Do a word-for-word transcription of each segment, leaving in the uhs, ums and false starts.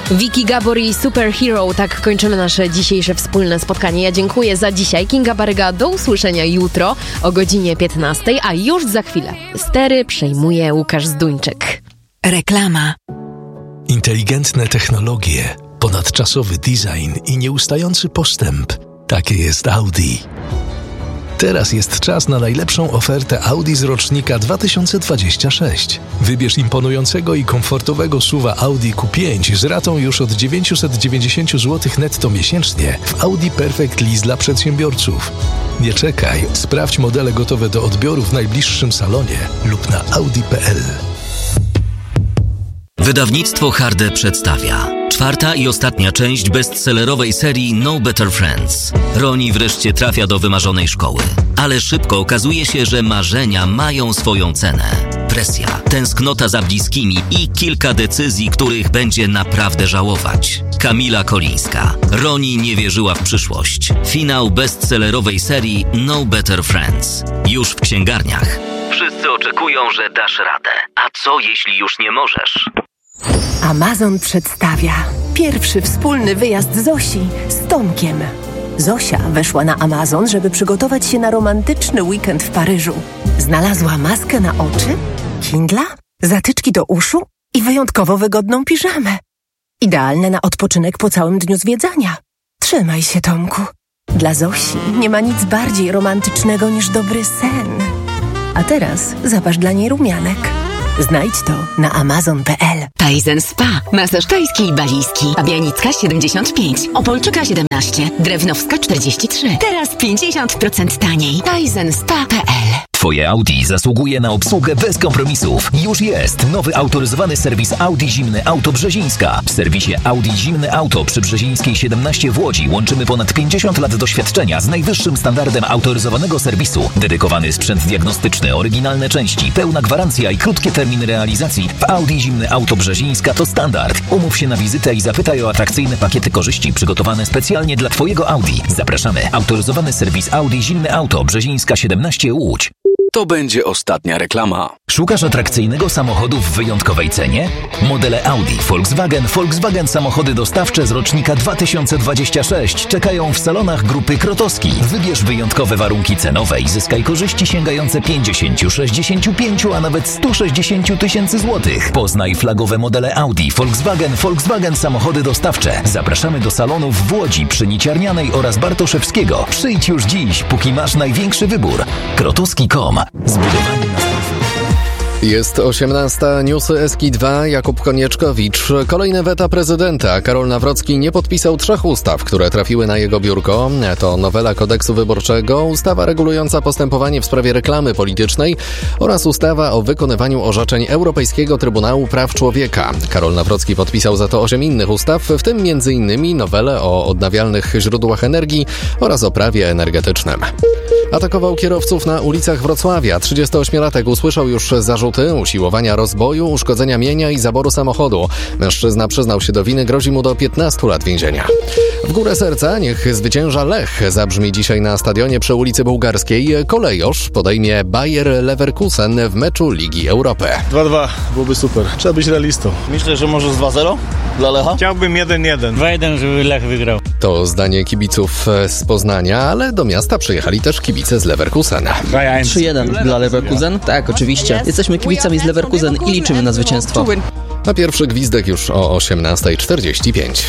Vicky Gabor i Superhero, tak kończymy nasze dzisiejsze wspólne spotkanie. Ja dziękuję za dzisiaj. Kinga Baryga, do usłyszenia jutro o godzinie piętnastej, a już za chwilę stery przejmuje Łukasz Zduńczyk. Reklama. Inteligentne technologie, ponadczasowy design i nieustający postęp. Takie jest Audi. Teraz jest czas na najlepszą ofertę Audi z rocznika dwa tysiące dwudziestego szóstego. Wybierz imponującego i komfortowego suwa Audi Q pięć z ratą już od dziewięćset dziewięćdziesiąt złotych netto miesięcznie w Audi Perfect Lease dla przedsiębiorców. Nie czekaj, sprawdź modele gotowe do odbioru w najbliższym salonie lub na audi kropka p l. Wydawnictwo Harde przedstawia czwarta i ostatnia część bestsellerowej serii No Better Friends. Roni wreszcie trafia do wymarzonej szkoły, ale szybko okazuje się, że marzenia mają swoją cenę. Presja, tęsknota za bliskimi i kilka decyzji, których będzie naprawdę żałować. Kamila Kolińska. Roni nie wierzyła w przyszłość. Finał bestsellerowej serii No Better Friends. Już w księgarniach. Wszyscy oczekują, że dasz radę. A co jeśli już nie możesz? Amazon przedstawia pierwszy wspólny wyjazd Zosi z Tomkiem. Zosia weszła na Amazon, żeby przygotować się na romantyczny weekend w Paryżu. Znalazła maskę na oczy, Kindla, zatyczki do uszu i wyjątkowo wygodną piżamę. Idealne na odpoczynek po całym dniu zwiedzania. Trzymaj się, Tomku. Dla Zosi nie ma nic bardziej romantycznego niż dobry sen. A teraz zapasz dla niej rumianek. Znajdź to na amazon kropka p l. Tajzen Spa. Masaż tajski i balijski. Abianicka siedemdziesiąt pięć. Opolczyka siedemnaście. Drewnowska czterdzieści trzy. Teraz pięćdziesiąt procent taniej. tajzen spa kropka p l. Twoje Audi zasługuje na obsługę bez kompromisów. Już jest nowy autoryzowany serwis Audi Zimny Auto Brzezińska. W serwisie Audi Zimny Auto przy Brzezińskiej siedemnaście w Łodzi łączymy ponad pięćdziesiąt lat doświadczenia z najwyższym standardem autoryzowanego serwisu. Dedykowany sprzęt diagnostyczny, oryginalne części, pełna gwarancja i krótkie terminy realizacji. W Audi Zimny Auto Brzezińska to standard. Umów się na wizytę i zapytaj o atrakcyjne pakiety korzyści przygotowane specjalnie dla Twojego Audi. Zapraszamy. Autoryzowany serwis Audi Zimny Auto Brzezińska siedemnaście Łódź. To będzie ostatnia reklama. Szukasz atrakcyjnego samochodu w wyjątkowej cenie? Modele Audi, Volkswagen, Volkswagen samochody dostawcze z rocznika dwa tysiące dwudziestego szóstego czekają w salonach grupy Krotowski. Wybierz wyjątkowe warunki cenowe i zyskaj korzyści sięgające pięćdziesiąt, sześćdziesiąt pięć, a nawet sto sześćdziesiąt tysięcy złotych. Poznaj flagowe modele Audi, Volkswagen, Volkswagen samochody dostawcze. Zapraszamy do salonów w Łodzi przy Niciarnianej oraz Bartoszewskiego. Przyjdź już dziś, póki masz największy wybór. krotowski kropka com. Zbudowani na Jest osiemnasta, newsy S K dwa, Jakub Konieczkowicz. Kolejne weta prezydenta. Karol Nawrocki nie podpisał trzech ustaw, które trafiły na jego biurko. To nowela kodeksu wyborczego, ustawa regulująca postępowanie w sprawie reklamy politycznej oraz ustawa o wykonywaniu orzeczeń Europejskiego Trybunału Praw Człowieka. Karol Nawrocki podpisał za to osiem innych ustaw, w tym między innymi nowelę o odnawialnych źródłach energii oraz o prawie energetycznym. Atakował kierowców na ulicach Wrocławia. trzydziestoośmiolatek usłyszał już zarzuty usiłowania rozboju, uszkodzenia mienia i zaboru samochodu. Mężczyzna przyznał się do winy, grozi mu do piętnastu lat więzienia. W górę serca niech zwycięża Lech. Zabrzmi dzisiaj na stadionie przy ulicy Bułgarskiej. Kolejosz podejmie Bayer Leverkusen w meczu Ligi Europy. dwa dwa byłoby super. Trzeba być realistą. Myślę, że może z dwa zero dla Lecha? Chciałbym jeden jeden. dwa jeden, żeby Lech wygrał. To zdanie kibiców z Poznania, ale do miasta przyjechali też kibice z Leverkusen. trzy jeden dla Leverkusen? Tak, oczywiście. Jesteśmy kibicami z Leverkusen i liczymy na zwycięstwo. A pierwszy gwizdek już o osiemnasta czterdzieści pięć.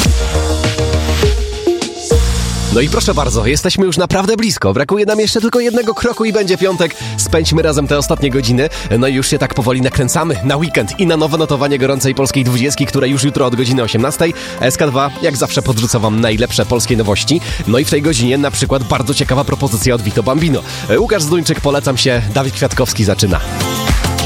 No i proszę bardzo, jesteśmy już naprawdę blisko. Brakuje nam jeszcze tylko jednego kroku i będzie piątek. Spędźmy razem te ostatnie godziny. No i już się tak powoli nakręcamy na weekend i na nowe notowanie gorącej polskiej dwudziestki, które już jutro od godziny osiemnastej. S K dwa, jak zawsze, podrzuca wam najlepsze polskie nowości. No i w tej godzinie na przykład bardzo ciekawa propozycja od Vito Bambino. Łukasz Zduńczyk, polecam się. Dawid Kwiatkowski zaczyna.